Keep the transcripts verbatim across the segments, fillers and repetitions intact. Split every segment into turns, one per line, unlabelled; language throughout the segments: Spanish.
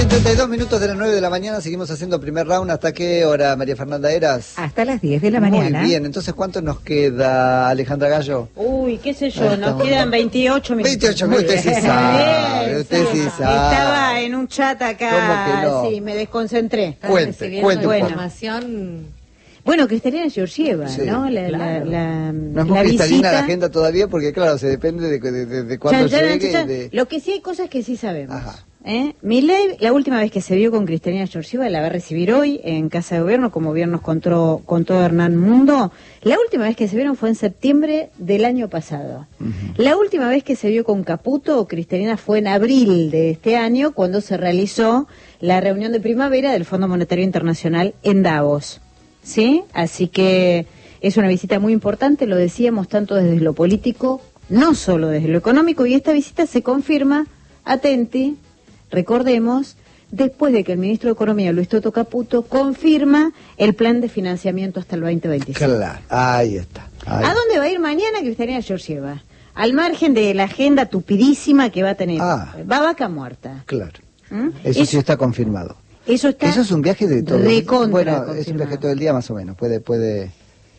treinta y dos minutos de las nueve de la mañana, seguimos haciendo primer round. ¿Hasta qué hora, María Fernanda Eras?
Hasta las diez de la mañana.
Muy bien, entonces ¿cuánto nos queda, Alejandra Gallo?
Uy, qué sé yo, nos quedan veintiocho minutos.
veintiocho minutos, usted sí sabe, usted sí sabe.
Estaba en un chat acá,
no?
sí, me desconcentré.
Cuente, cuente.
Bueno.
Información...
Bueno, Cristalina Georgieva,
Sí,
¿no? La,
claro.
la, la,
No es
la
muy cristalina
visita.
la agenda todavía porque, claro, se depende de, de, de, de cuándo
Chan, chan,
llegue.
chan, chan.
Y de...
Lo que sí hay cosas que sí sabemos.
Ajá.
¿Eh? Milei, la última vez que se vio con Cristalina Georgieva, la va a recibir hoy en Casa de Gobierno, como bien nos contó, contó Hernán Mundo. La última vez que se vieron fue en septiembre del año pasado. Uh-huh. La última vez que se vio con Caputo, Cristalina, fue en abril de este año, cuando se realizó la reunión de primavera del Fondo Monetario Internacional en Davos. ¿Sí? Así que es una visita muy importante, lo decíamos, tanto desde lo político, no solo desde lo económico, y esta visita se confirma, atenti, recordemos, después de que el ministro de Economía, Luis Toto Caputo, confirma el plan de financiamiento hasta el veinte veinticinco.
Claro, ahí está. Ahí.
¿A dónde va a ir mañana Cristalina Georgieva? Al margen de la agenda tupidísima que va a tener.
Ah.
Va vaca muerta.
Claro.
¿Mm?
Eso, Eso sí está confirmado.
Eso está.
Eso es un viaje de todo.
Recontra
bueno,
confirmado.
Es un viaje todo el día más o menos. Puede, puede.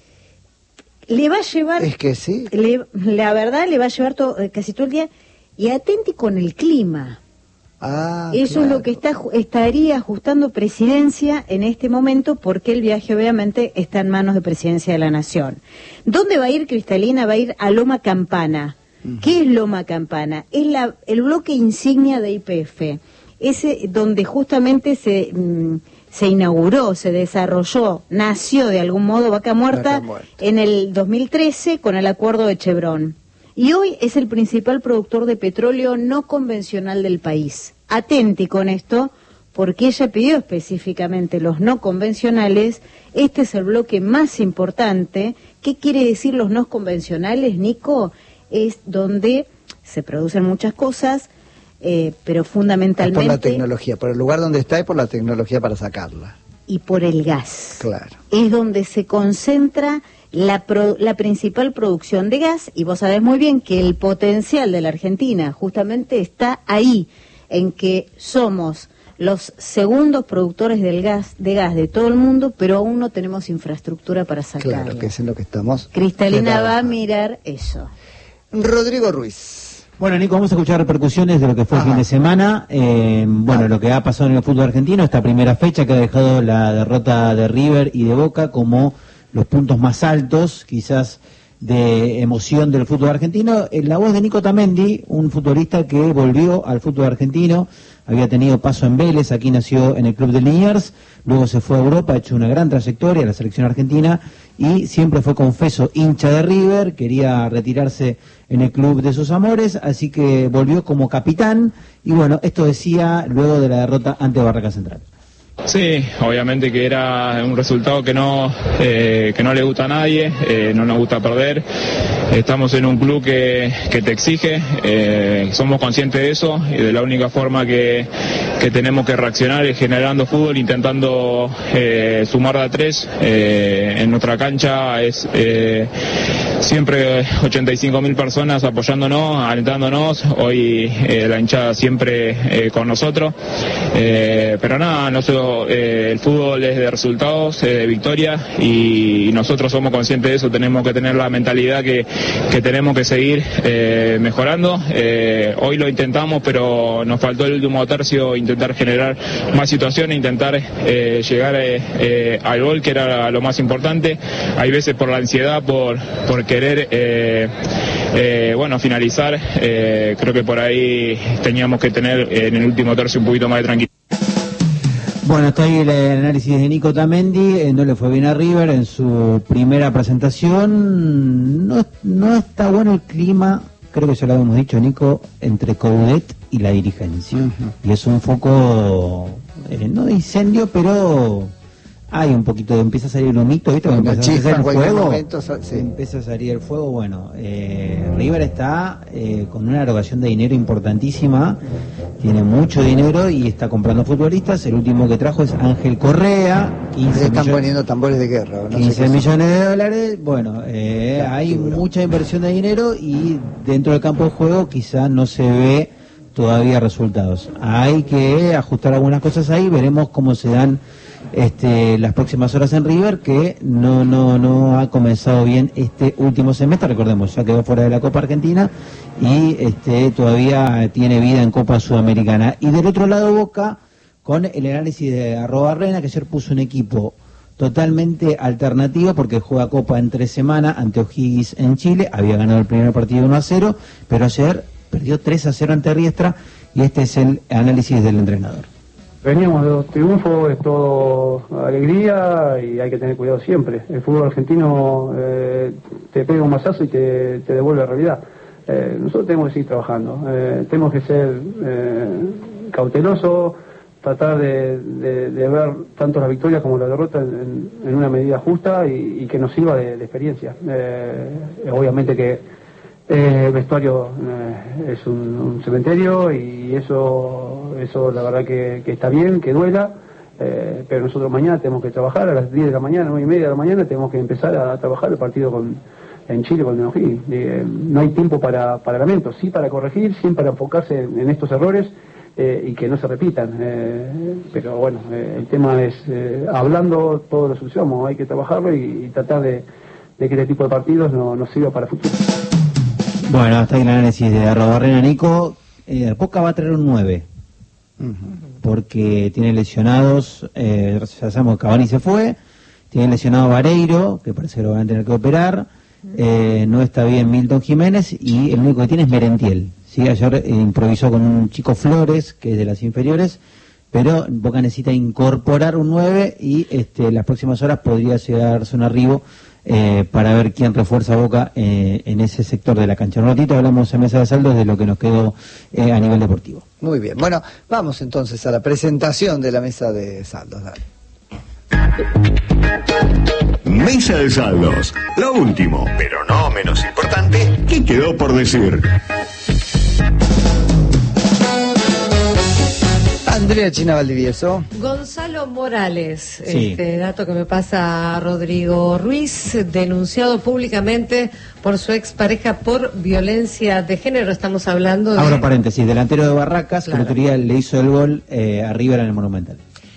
Le va a llevar.
Es que sí.
Le, la verdad le va a llevar todo, casi todo el día. Y atenti con el clima.
Ah,
Eso
claro.
es lo que está estaría ajustando Presidencia en este momento, porque el viaje obviamente está en manos de Presidencia de la Nación. ¿Dónde va a ir Cristalina? Va a ir a Loma Campana. Uh-huh. ¿Qué es Loma Campana? Es la, el bloque insignia de Y P F. Ese donde justamente se mmm, se inauguró, se desarrolló, nació de algún modo Vaca Muerta, Vaca Muerta en el dos mil trece con el acuerdo de Chevron. Y hoy es el principal productor de petróleo no convencional del país. Atenti con esto, porque ella pidió específicamente los no convencionales. Este es el bloque más importante. ¿Qué quiere decir los no convencionales, Nico? Es donde se producen muchas cosas, Eh, pero fundamentalmente...
Es por la tecnología, por el lugar donde está y por la tecnología para sacarla.
Y por el gas.
Claro.
Es donde se concentra la, pro, la principal producción de gas, y vos sabés muy bien que el potencial de la Argentina justamente está ahí, en que somos los segundos productores del gas, de gas de todo el mundo, pero aún no tenemos infraestructura para sacarlo.
Claro, que es en lo que estamos...
Cristalina va a mirar eso.
Rodrigo Ruiz.
Bueno, Nico, vamos a escuchar repercusiones de lo que fue Ajá. el fin de semana. Eh, bueno, lo que ha pasado en el fútbol argentino, esta primera fecha que ha dejado la derrota de River y de Boca como los puntos más altos, quizás, de emoción del fútbol argentino. En la voz de Nico Tamendi, un futbolista que volvió al fútbol argentino, había tenido paso en Vélez, aquí nació en el club de Liniers, luego se fue a Europa, ha hecho una gran trayectoria a la selección argentina y siempre fue confeso hincha de River, quería retirarse en el club de sus amores, así que volvió como capitán y bueno, esto decía luego de la derrota ante Barraca Central.
Sí, obviamente que era un resultado que no eh, que no le gusta a nadie, eh, no nos gusta perder. Estamos en un club que, que te exige, eh, somos conscientes de eso y de la única forma que, que tenemos que reaccionar es generando fútbol, intentando eh, sumar de a tres. Eh, en nuestra cancha es eh, siempre ochenta y cinco mil personas apoyándonos, alentándonos, hoy eh, la hinchada siempre eh, con nosotros, eh, pero nada, nosotros Eh, el fútbol es de resultados, eh, de victoria y nosotros somos conscientes de eso, tenemos que tener la mentalidad que, que tenemos que seguir eh, mejorando. Eh, hoy lo intentamos, pero nos faltó el último tercio, intentar generar más situaciones, intentar eh, llegar eh, eh, al gol, que era lo más importante. Hay veces por la ansiedad, por, por querer eh, eh, bueno, finalizar, eh, creo que por ahí teníamos que tener en el último tercio un poquito más de tranquilidad.
Bueno, está ahí el análisis de Nico Tamendi, eh, no le fue bien a River en su primera presentación, no, no está bueno el clima, creo que ya lo habíamos dicho, Nico, entre Coudet y la dirigencia, uh-huh. y es un foco, eh, no de incendio, pero hay un poquito de, empieza a salir un humito, ¿viste? Cuando empieza a salir el fuego, momento, sí. empieza a salir el fuego, bueno, eh, River está eh, con una erogación de dinero importantísima, tiene mucho dinero y está comprando futbolistas. El último que trajo es Ángel Correa,
quince están millones, poniendo tambores de guerra,
no quince sé millones de dólares. Bueno, eh, hay mucha inversión de dinero y dentro del campo de juego quizás no se ve todavía resultados. Hay que ajustar algunas cosas ahí, veremos cómo se dan este, las próximas horas en River, que no no no ha comenzado bien este último semestre. Recordemos, ya quedó fuera de la Copa Argentina y este todavía tiene vida en Copa Sudamericana. Y del otro lado, Boca, con el análisis de Arrobarrena, que ayer puso un equipo totalmente alternativo porque juega Copa en tres semanas ante O'Higgins en Chile. Había ganado el primer partido uno a cero, pero ayer perdió tres a cero ante Riestra, y este es el análisis del entrenador.
Veníamos de dos triunfos, es todo alegría y hay que tener cuidado siempre. El fútbol argentino eh, te pega un mazazo y te, te devuelve la realidad. Eh, nosotros tenemos que seguir trabajando, eh, tenemos que ser eh, cautelosos, tratar de, de, de ver tanto la victoria como la derrota en, en una medida justa y, y que nos sirva de, de experiencia. Eh, obviamente que eh, el vestuario eh, es un, un cementerio y eso, eso la verdad que, que está bien, que duela, eh, pero nosotros mañana tenemos que trabajar a las diez de la mañana, nueve y media de la mañana, tenemos que empezar a trabajar el partido con, en Chile con el O'Higgins. Eh, no hay tiempo para, para lamentos, sí para corregir, sí para enfocarse en, en estos errores. Eh, y que no se repitan, eh, pero bueno, eh, el tema es, eh, hablando todo lo solucionamos, hay que trabajarlo y, y tratar de, de que este tipo de partidos no nos sirva para el futuro.
Bueno, hasta ahí el análisis de Arrobarrena. Nico, eh, Boca va a traer un nueve, uh-huh. porque tiene lesionados, eh, ya sabemos que Cavani se fue, tiene lesionado Vareiro, que parece que lo van a tener que operar, eh, no está bien Milton Jiménez, y el único que tiene es Merentiel. Sí, ayer eh, improvisó con un chico Flores, que es de las inferiores, pero Boca necesita incorporar un nueve y este, las próximas horas podría llegarse un arribo eh, para ver quién refuerza a Boca eh, en ese sector de la cancha. Un ratito hablamos en Mesa de Saldos de lo que nos quedó eh, a nivel deportivo.
Muy bien, bueno, vamos entonces a la presentación de la Mesa de Saldos. Dale.
Mesa de Saldos, lo último, pero no menos importante, ¿qué quedó por decir?
Andrea China Valdivieso.
Gonzalo Morales,
Sí.
este dato que me pasa Rodrigo Ruiz, denunciado públicamente por su expareja por violencia de género. Estamos hablando de...
Ahora paréntesis, delantero de Barracas,
Claro.
que el otro día le hizo el gol eh, a River en el Monumental.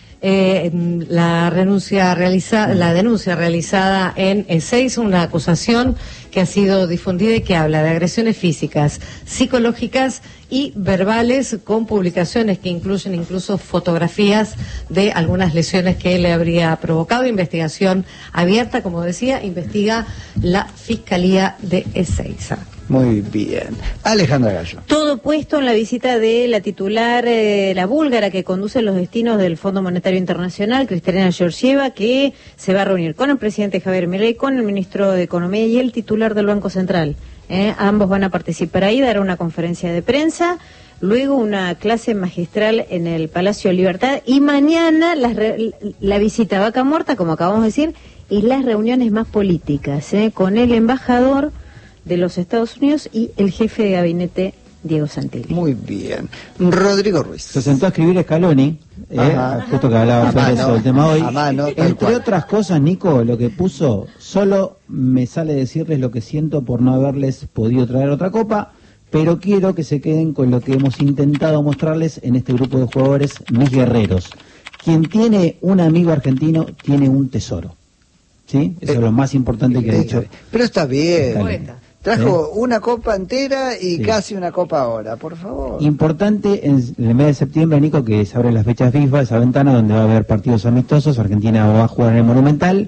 Eh, la renuncia realiza, la denuncia realizada en Ezeiza, una acusación que ha sido difundida y que habla de agresiones físicas, psicológicas y verbales, con publicaciones que incluyen incluso fotografías de algunas lesiones que le habría provocado. Investigación abierta, como decía, investiga la Fiscalía de Ezeiza.
Muy bien. Alejandra Gallo.
Todo puesto en la visita de la titular, eh, la búlgara que conduce los destinos del Fondo Monetario Internacional, Kristalina Georgieva, que se va a reunir con el presidente Javier Milei, con el ministro de Economía y el titular del Banco Central. Eh, ambos van a participar ahí, dará una conferencia de prensa, luego una clase magistral en el Palacio de Libertad y mañana las re- la visita a Vaca Muerta, como acabamos de decir, y las reuniones más políticas, eh, con el embajador de los Estados Unidos y el jefe de gabinete, Diego Santilli.
Muy bien. Rodrigo Ruiz.
Se sentó a escribir Scaloni, eh,
Ajá.
justo que hablaba
A
Flores
mano,
sobre el tema hoy.
a mano, tal
Entre
cual.
otras cosas, Nico, lo que puso, solo me sale decirles lo que siento por no haberles podido traer otra copa, pero quiero que se queden con lo que hemos intentado mostrarles en este grupo de jugadores, mis guerreros. Quien tiene un amigo argentino tiene un tesoro. ¿Sí? Eso
Eh,
es lo más importante que ha dicho.
Pero está bien.
Poeta.
Trajo una copa entera y
Sí.
casi una copa ahora, por favor.
Importante en el mes de septiembre, Nico, que se abren las fechas FIFA, esa ventana donde va a haber partidos amistosos. Argentina va a jugar en el Monumental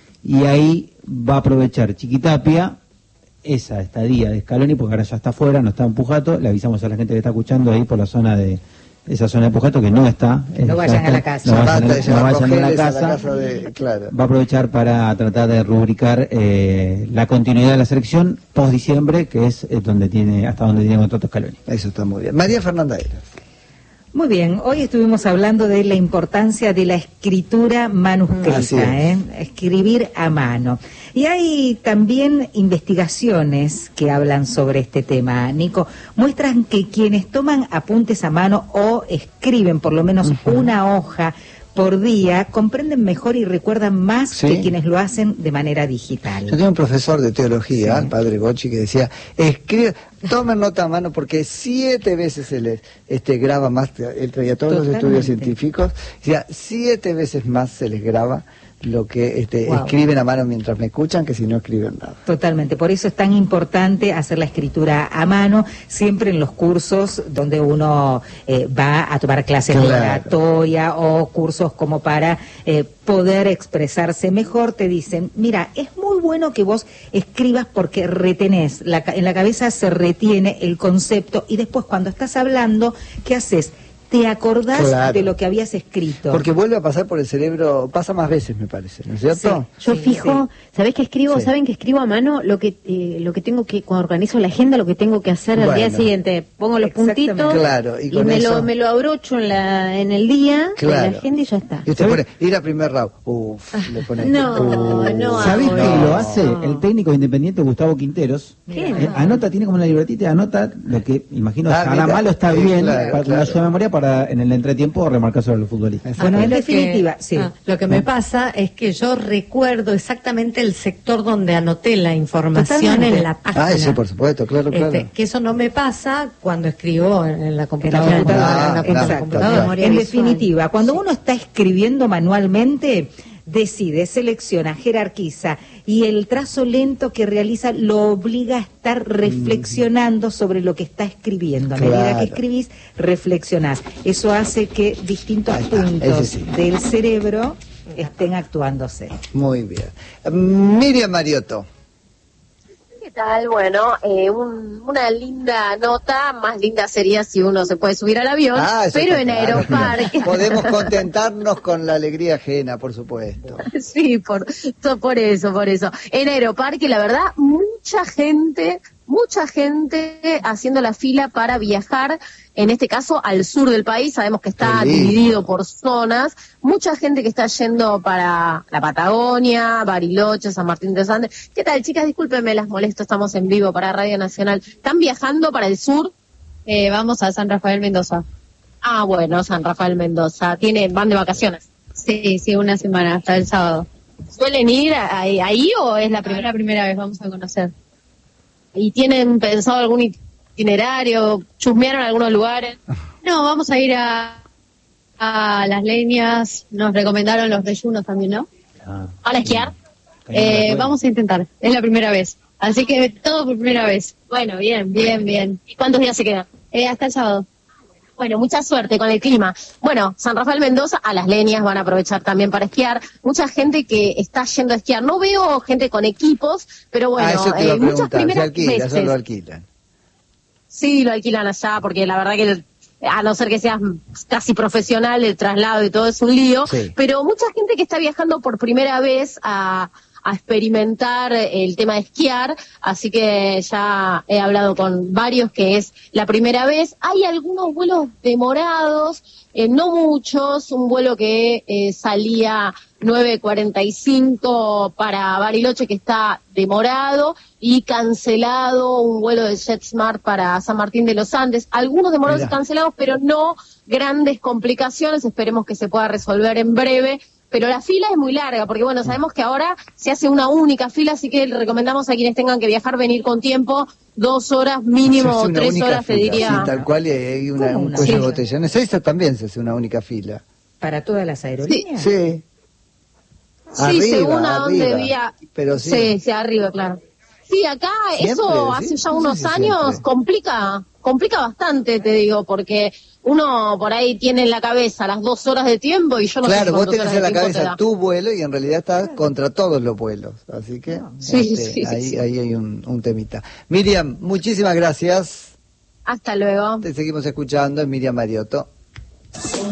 y ahí va a aprovechar Chiquitapia esa estadía de Scaloni, porque ahora ya está afuera, no está en Pujato. Le avisamos a la gente que está escuchando ahí por la zona de esa zona de Pujato que no está.
No
eh, ya
vayan a
está-
la casa.
No
Ya
vayan,
basta de
no
llevar
vayan a la
cogeles a
casa.
la casa de... Claro.
Va a aprovechar para tratar de rubricar eh, la continuidad de la selección post diciembre, que es eh, donde tiene hasta donde tiene contrato Scaloni.
Eso está muy bien. María Fernanda Eras.
Muy bien, hoy estuvimos hablando de la importancia de la escritura
Así
manuscrita,
es.
¿eh? Escribir a mano. Y hay también investigaciones que hablan sobre este tema, Nico. Muestran que quienes toman apuntes a mano o escriben por lo menos una hoja por día, comprenden mejor y recuerdan más
Sí.
que quienes lo hacen de manera
Yo
digital.
tenía un profesor de teología,
Sí.
el padre Gochi, que decía, escribe, tomen nota a mano porque siete veces se les este, graba más, él traía todos
Totalmente.
los estudios científicos, o sea, siete veces más se les graba lo que este,
Wow.
escriben a mano mientras me escuchan que si no escriben nada.
Totalmente, por eso es tan importante hacer la escritura a mano, siempre en los cursos donde uno eh, va a tomar clases
Claro.
de oratoria o cursos como para eh, poder expresarse mejor, te dicen, mira, es muy bueno que vos escribas porque retenés, la, ca- en la cabeza se retiene el concepto y después cuando estás hablando, ¿qué haces? Te acordás
Claro.
de lo que habías escrito.
Porque vuelve a pasar por el cerebro, pasa más veces me parece, ¿no es cierto?
Sí.
Yo fijo, ¿sabés que escribo?
Sí.
¿Saben que escribo a mano lo que eh, lo que tengo que, cuando organizo la agenda, lo que tengo que hacer al día
Bueno.
siguiente? Pongo los
Exactamente.
puntitos
Claro, y
y,
con
me,
eso-
lo, me lo abrocho en, la, en el día, en
Claro.
la agenda y ya está.
Y usted pone, ir a primer round, uff, le pone...
No,
uh,
no
¿Sabés
hago
que
eso.
lo hace el técnico independiente Gustavo Quinteros?
¿Qué?
Eh, anota, tiene como una libretita y anota lo que, imagino,
Ah,
estará
mira.
malo, está
Sí,
bien,
claro,
para
claro.
tener de memoria para en el entretiempo remarcar sobre los futbolistas.
Exacto.
Bueno, en
Lo que-
definitiva, sí.
ah, lo que me pasa es que yo recuerdo exactamente el sector donde anoté la información
Totalmente.
en la página.
Ah, sí, por supuesto, claro, claro.
Este, que eso no me pasa cuando escribo en, en la computadora.
En la computadora,
Ah,
en la
claro,
computadora.
claro.
Memoria
En
visual.
definitiva, cuando uno está escribiendo manualmente, decide, selecciona, jerarquiza y el trazo lento que realiza lo obliga a estar reflexionando sobre lo que está escribiendo. A medida
Claro.
que escribís, reflexionás. Eso hace que distintos
Ahí está,
puntos
ese sí.
del cerebro estén actuándose.
Muy bien. Miriam Mariotto.
¿Qué tal? Bueno, eh, un- una linda nota, más linda sería si uno se puede subir al avión,
Ah, eso
pero
está
en
claro.
Aeroparque.
Podemos contentarnos con la alegría ajena, por supuesto.
Sí, por, to- por eso, por eso. En Aeroparque, la verdad, mucha gente, mucha gente haciendo la fila para viajar, en este caso al sur del país, sabemos que está
Qué lindo.
dividido por zonas, mucha gente que está yendo para la Patagonia, Bariloche, San Martín de los Andes. ¿Qué tal, chicas? Discúlpenme, las molesto, estamos en vivo para Radio Nacional. ¿Están viajando para el sur?
Eh, vamos a San Rafael Mendoza.
Ah, bueno, San Rafael Mendoza. ¿Tiene, van de vacaciones?
Sí, sí, una semana, hasta el sábado.
¿Suelen ir ahí, ahí o es la
Es
primera?
la primera vez, vamos a conocer.
¿Y tienen pensado algún itinerario? ¿Chusmearon algunos lugares?
No, vamos a ir a, a Las Leñas, nos recomendaron los reyunos también, ¿no?
Ah,
¿Van a esquiar?
Eh, vamos a intentar, es la primera vez. Así que todo por primera vez.
Bueno, bien,
Bien, bien.
¿Y cuántos días se quedan?
Eh, hasta el sábado.
Bueno, mucha suerte con el clima. Bueno, San Rafael Mendoza, a Las Leñas van a aprovechar también para esquiar. Mucha gente que está yendo a esquiar. No veo gente con equipos, pero bueno,
ah, eso te iba a
eh, muchas
preguntar, ¿se
primeras
alquila? ¿Eso
veces.
lo alquilan?
Sí, lo alquilan allá, porque la verdad que a no ser que seas casi profesional, el traslado y todo es un lío,
Sí.
pero mucha gente que está viajando por primera vez a, a experimentar el tema de esquiar, así que ya he hablado con varios que es la primera vez. Hay algunos vuelos demorados, eh, no muchos, un vuelo que eh, salía nueve cuarenta y cinco para Bariloche que está demorado y cancelado un vuelo de JetSmart para San Martín de los Andes. Algunos demorados y
Mirá.
cancelados, pero no grandes complicaciones. Esperemos que se pueda resolver en breve. Pero la fila es muy larga, porque bueno, sabemos que ahora se hace una única fila, así que le recomendamos a quienes tengan que viajar venir con tiempo, dos horas mínimo
Se hace
o
una
tres
única
horas, te
fila,
diría.
Sí, tal cual, y hay una,
¿Cómo
un
una
cuello de
fila?
botella. En Ezeiza también se hace una única fila.
¿Para todas las aerolíneas?
Sí.
Sí,
Arriba,
según a dónde
arriba.
vía.
Pero sí.
Sí, sí, arriba, claro. Sí, acá
Siempre,
eso
¿sí?
hace ya
No sé
unos
si
años
siempre.
complica, complica bastante, te digo, porque uno por ahí tiene en la cabeza las dos horas de tiempo y yo no sé
Claro, vos
cuántas
tenés
horas
en la
de tiempo te
cabeza
da.
tu vuelo y en realidad estás contra todos los vuelos. Así que
Sí,
este,
sí, sí,
ahí,
sí.
ahí hay un, un temita. Miriam, muchísimas gracias.
Hasta luego.
Te seguimos escuchando en Miriam Mariotto.